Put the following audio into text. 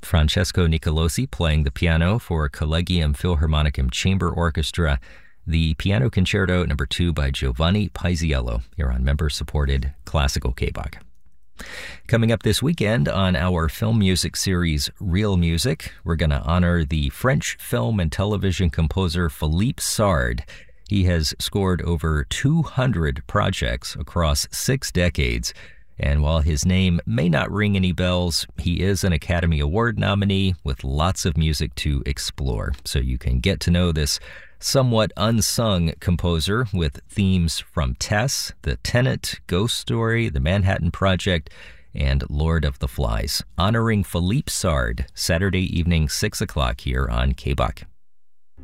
Francesco Nicolosi playing the piano for Collegium Philharmonicum Chamber Orchestra, the Piano Concerto No. 2 by Giovanni Paisiello, here on member-supported Classical K-Bach. Coming up this weekend on our film music series, Real Music, we're going to honor the French film and television composer Philippe Sard. He has scored over 200 projects across 6 decades. And while his name may not ring any bells, he is an Academy Award nominee with lots of music to explore. So you can get to know this somewhat unsung composer with themes from Tess, The Tenant, Ghost Story, The Manhattan Project, and Lord of the Flies. Honoring Philippe Sard, Saturday evening, 6 o'clock here on K-Bach.